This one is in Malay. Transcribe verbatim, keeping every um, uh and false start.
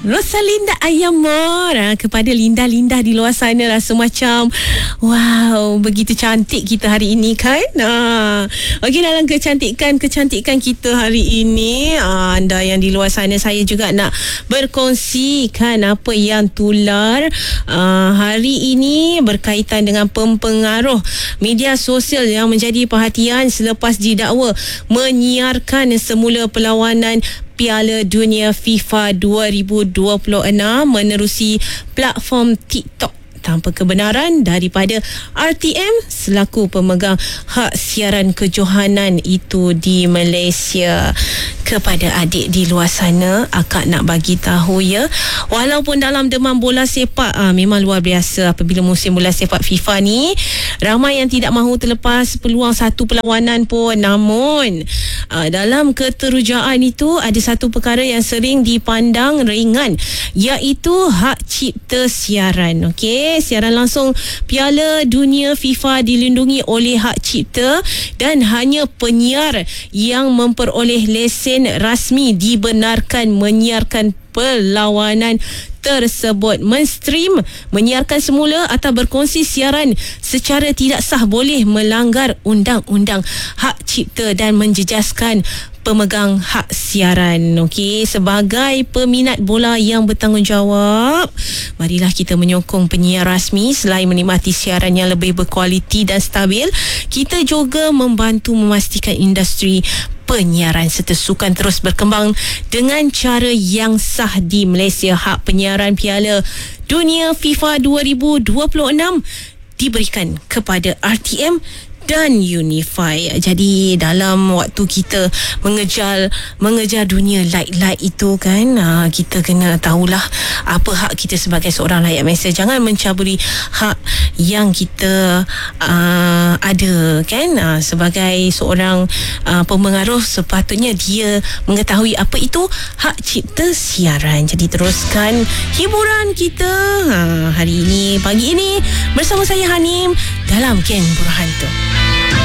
Rosalinda Ayamor, ha, kepada Linda-Linda di luar sana rasa macam wow, begitu cantik kita hari ini kan. Ha. Okey, dalam kecantikan-kecantikan kita hari ini, ha, anda yang di luar sana, saya juga nak berkongsi kan apa yang tular ha, hari ini berkaitan dengan pempengaruh media sosial yang menjadi perhatian selepas didakwa menyiarkan semula perlawanan Piala Dunia FIFA dua ribu dua puluh enam menerusi platform TikTok tanpa kebenaran daripada R T M selaku pemegang hak siaran kejohanan itu di Malaysia. Kepada adik di luar sana, akak nak bagi tahu ya, walaupun dalam demam bola sepak ah, memang luar biasa apabila musim bola sepak FIFA ni, ramai yang tidak mahu terlepas peluang satu perlawanan pun. Namun ah, dalam keterujaan itu ada satu perkara yang sering dipandang ringan, iaitu hak cipta siaran. Okey, siaran langsung Piala Dunia FIFA dilindungi oleh hak cipta dan hanya penyiar yang memperoleh lesen rasmi dibenarkan menyiarkan perlawanan tersebut. Men-stream, menyiarkan semula atau berkongsi siaran secara tidak sah boleh melanggar undang-undang hak cipta dan menjejaskan pemegang hak siaran. Okey, sebagai peminat bola yang bertanggungjawab, marilah kita menyokong penyiar rasmi. Selain menikmati siaran yang lebih berkualiti dan stabil, kita juga membantu memastikan industri penyiaran serta sukan terus berkembang dengan cara yang sah di Malaysia. Hak penyiaran Piala Dunia FIFA dua ribu dua puluh enam diberikan kepada R T M dan Unify. Jadi dalam waktu kita mengejar mengejar dunia like-like itu kan, ha, kita kena tahulah apa hak kita sebagai seorang rakyat Malaysia. Jangan mencaburi hak yang kita uh, ada kan. Uh, sebagai seorang uh, pemengaruh, sepatutnya dia mengetahui apa itu hak cipta siaran. Jadi teruskan hiburan kita ha, hari ini, pagi ini bersama saya Hanim dalam Geng Burhanto.